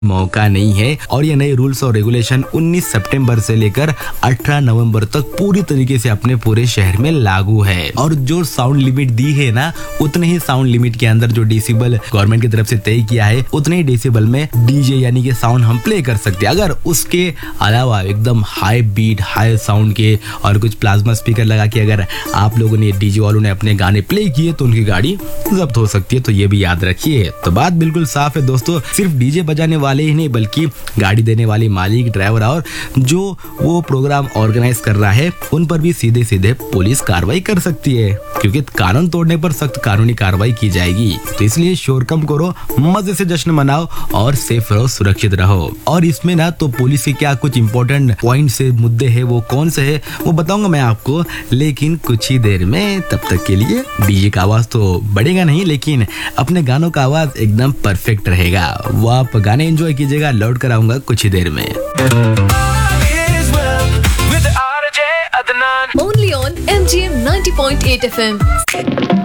मौका नहीं है। और ये नए रूल्स और रेगुलेशन 19 सितंबर से लेकर 18 नवंबर तक पूरी तरीके से अपने पूरे शहर में लागू है। और जो साउंड लिमिट दी है ना, उतने ही साउंड लिमिट के अंदर जो डेसिबल गवर्नमेंट की तरफ से तय किया है, उतने ही डेसिबल में डीजे यानी कि साउंड हम प्ले कर सकते हैं। अगर उसके अलावा एकदम हाई बीट हाई साउंड के और कुछ प्लाज्मा स्पीकर लगा के अगर आप लोगों ने डीजे वालों ने अपने गाने प्ले किए तो उनकी गाड़ी जब्त हो सकती है। तो ये भी याद रखिए। तो बात बिल्कुल साफ है दोस्तों, सिर्फ डीजे बजाने वाले ही नहीं बल्कि गाड़ी देने वाले मालिक, ड्राइवर और जो वो प्रोग्राम ऑर्गेनाइज कर रहा है उन पर भी सीधे सीधे पुलिस कार्रवाई कर सकती है, क्योंकि कानून तोड़ने पर सख्त कानूनी कार्रवाई की जाएगी। तो इसलिए शोर कम करो, मजे से जश्न मनाओ और सेफ रहो, सुरक्षित रहो। और इसमें ना तो पुलिस के क्या कुछ इंपॉर्टेंट पॉइंट से मुद्दे है, वो कौन से है वो बताऊंगा मैं आपको, लेकिन कुछ ही देर में। तब तक के लिए डीजे का आवाज तो बढ़ेगा नहीं, लेकिन अपने गानों का आवाज एकदम परफेक्ट रहेगा। वो आप गाने एंजॉय कीजिएगा, लौट कर आऊंगा कुछ ही देर में। Only on MGM 90.8 FM.